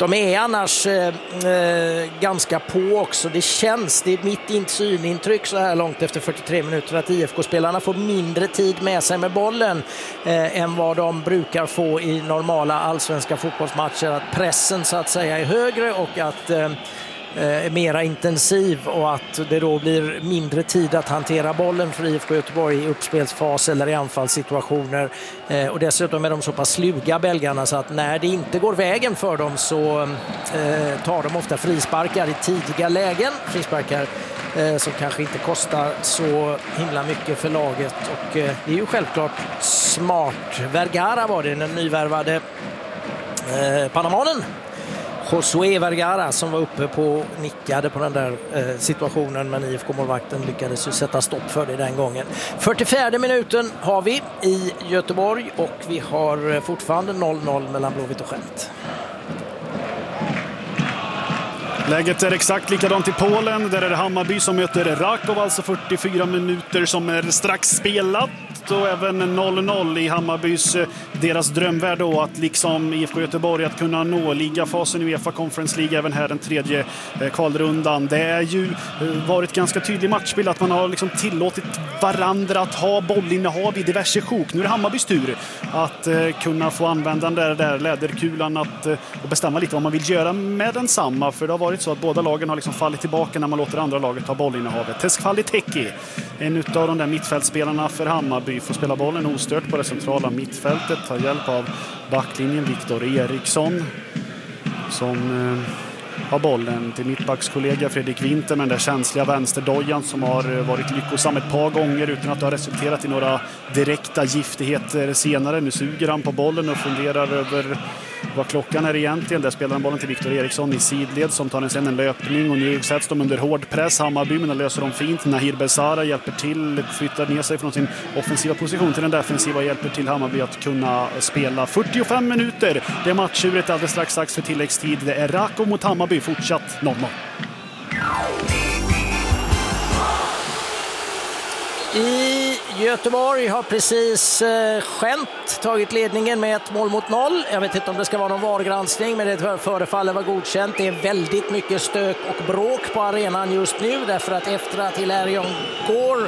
De är annars ganska på också. Det är mitt synintryck så här långt efter 43 minuter att IFK-spelarna får mindre tid med sig med bollen än vad de brukar få i normala allsvenska fotbollsmatcher. Att pressen så att säga är högre och att är mera intensiv och att det då blir mindre tid att hantera bollen för IFK Göteborg i uppspelsfas eller i anfallssituationer. Och dessutom är de så pass sluga belgarna så att när det inte går vägen för dem så tar de ofta frisparkar i tidiga lägen. Frisparkar som kanske inte kostar så himla mycket för laget. Och det är ju självklart smart. Vergara var det, den nyvärvade panamanen. Josué Vergara som var uppe på nickade på den där situationen, men IFK-målvakten lyckades ju sätta stopp för det den gången. 44 minuten har vi i Göteborg och vi har fortfarande 0-0 mellan Blåvitt och Gent. Läget är exakt likadant i Polen. Där är det Hammarby som möter Rakov, alltså 44 minuter som är strax spelat. Och även 0-0 i Hammarbys, deras drömvärld då, att liksom IFK Göteborg att kunna nå ligafasen i UEFA Conference League även här den tredje kvalrundan. Det är ju varit ganska tydlig matchbild att man har liksom tillåtit varandra att ha bollinnehav i diverse sjok. Nu är det Hammarbys tur att kunna få använda den där läderkulan att bestämma lite vad man vill göra med densamma, för det har varit så att båda lagen har liksom fallit tillbaka när man låter andra laget ta bollinnehavet. Teskfali Teki, en utav de där mittfältspelarna för Hammarby, får spela bollen ostört på det centrala mittfältet, tar hjälp av backlinjen Viktor Eriksson som har bollen till mittbackskollega Fredrik Winter, men den känsliga vänsterdojan som har varit lyckosam ett par gånger utan att det har resulterat i några direkta giftigheter senare. Nu suger han på bollen och funderar över vad klockan är egentligen. Där spelar han bollen till Viktor Eriksson i sidled som tar en löpning och nu sätts de under hård press. Hammarby, men löser de fint. Nahir Besara hjälper till, flyttar ner sig från sin offensiva position till den defensiva och hjälper till Hammarby att kunna spela 45 minuter. Det är matchuret alldeles strax för tilläggstid. Det är Rakov mot Hammarby, fortsatt 0-0. I Göteborg har precis Gent tagit ledningen med 1-0. Jag vet inte om det ska vara någon VAR-granskning, men det förefaller vara godkänt. Det är väldigt mycket stök och bråk på arenan just nu, därför att efter att Hilarion Gård,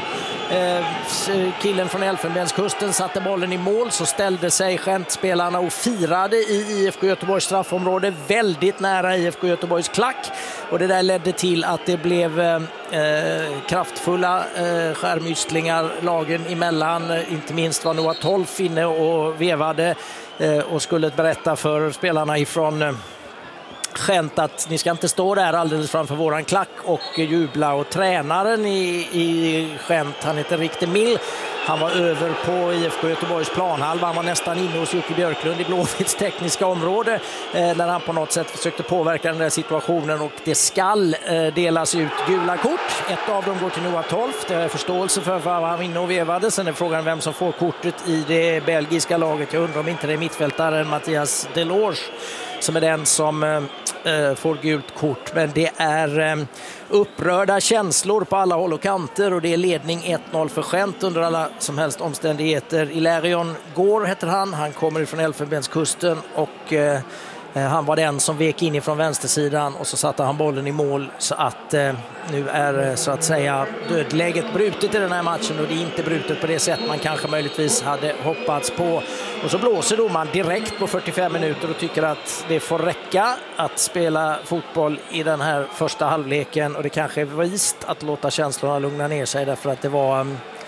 killen från Elfenbenskusten, satte bollen i mål så ställde sig Gent-spelarna och firade i IFK Göteborgs straffområde väldigt nära IFK Göteborgs klack, och det där ledde till att det blev kraftfulla skärmytslingar lagen emellan. Inte minst var Noah Tolf inne och vevade och skulle berätta för spelarna ifrån Gent att ni ska inte stå där alldeles framför våran klack och jubla. Och tränaren i Gent, han heter Rick Mill, han var över på IFK Göteborgs planhalva. Han var nästan inne hos Jocke Björklund i Blåvitts tekniska område när han på något sätt försökte påverka den där situationen, och det skall delas ut gula kort. Ett av dem går till Noah Tolf. Det är förståelse för vad han inne och vevade. Sen är frågan vem som får kortet i det belgiska laget. Jag undrar om inte det är mittfältaren Mathias Delors som är den som får gult kort. Men det är upprörda känslor på alla håll och kanter, och det är ledning 1-0 för Gent under alla som helst omständigheter. Hilarion Gård heter han. Han kommer ifrån Elfenbenskusten och han var den som vek in ifrån vänstersidan och så satte han bollen i mål, så att nu är så att säga dödläget brutet i den här matchen, och det är inte brutet på det sätt man kanske möjligtvis hade hoppats på. Och så blåser domaren direkt på 45 minuter och tycker att det får räcka att spela fotboll i den här första halvleken, och det kanske är vist att låta känslorna lugna ner sig, därför att det var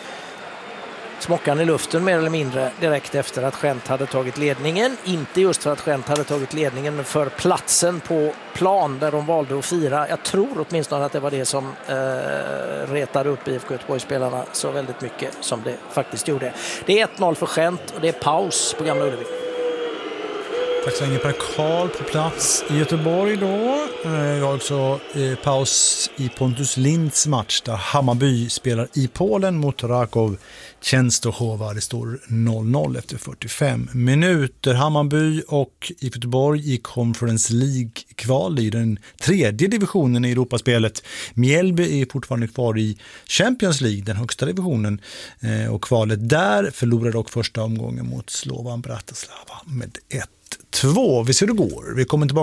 smockan i luften mer eller mindre direkt efter att Gent hade tagit ledningen. Inte just för att Gent hade tagit ledningen, men för platsen på plan där de valde att fira. Jag tror åtminstone att det var det som retade upp IFK Göteborg-spelarna så väldigt mycket som det faktiskt gjorde. Det är 1-0 för Gent och det är paus på Gamla Ullevi. Tack så länge Per Karl på plats i Göteborg då. Vi har också paus i Pontus Linds match där Hammarby spelar i Polen mot Rakov Częstochowa. Det står 0-0 efter 45 minuter. Hammarby och i Göteborg i Conference League-kval i den tredje divisionen i Europaspelet. Mjällby är fortfarande kvar i Champions League, den högsta divisionen. Och kvalet där förlorade dock första omgången mot Slovan Bratislava med 1-2. Vi ser hur det går. Vi kommer tillbaka